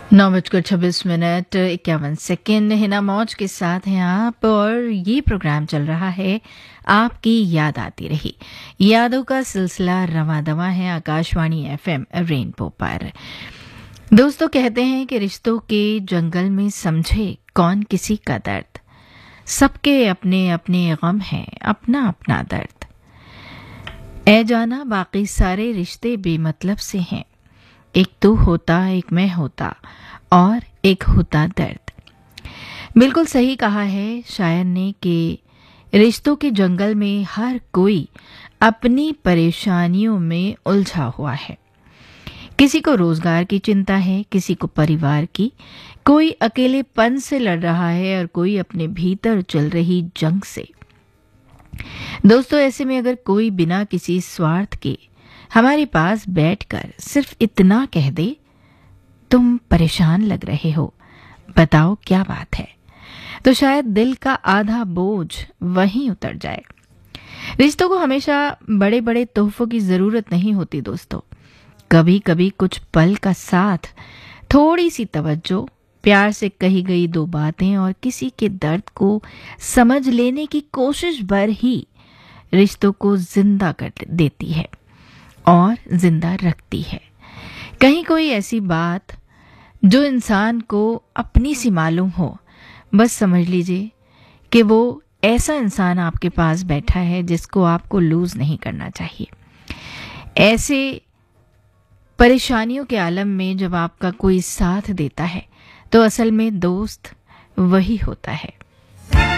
9:26 हिना मौज के साथ हैं आप और ये प्रोग्राम चल रहा है आपकी याद आती रही। यादों का सिलसिला रवां दवां है आकाशवाणी एफएम रेनबो पर। दोस्तों कहते हैं कि रिश्तों के जंगल में समझे कौन किसी का दर्द, सबके अपने अपने गम हैं, अपना अपना दर्द। ऐ जाना बाकी सारे रिश्ते बेमतलब से हैं, एक तू होता एक मैं होता और एक होता दर्द। बिल्कुल सही कहा है शायर ने कि रिश्तों के जंगल में हर कोई अपनी परेशानियों में उलझा हुआ है। किसी को रोजगार की चिंता है, किसी को परिवार की, कोई अकेलेपन से लड़ रहा है और कोई अपने भीतर चल रही जंग से। दोस्तों ऐसे में अगर कोई बिना किसी स्वार्थ के हमारे पास बैठकर सिर्फ इतना कह दे, तुम परेशान लग रहे हो, बताओ क्या बात है, तो शायद दिल का आधा बोझ वहीं उतर जाए। रिश्तों को हमेशा बड़े बड़े तोहफों की जरूरत नहीं होती दोस्तों। कभी कभी कुछ पल का साथ, थोड़ी सी तवज्जो, प्यार से कही गई दो बातें और किसी के दर्द को समझ लेने की कोशिश भर ही रिश्तों को जिंदा कर देती है और जिंदा रखती है। कहीं कोई ऐसी बात जो इंसान को अपनी सी मालूम हो, बस समझ लीजिए कि वो ऐसा इंसान आपके पास बैठा है जिसको आपको लूज नहीं करना चाहिए। ऐसे परेशानियों के आलम में जब आपका कोई साथ देता है तो असल में दोस्त वही होता है।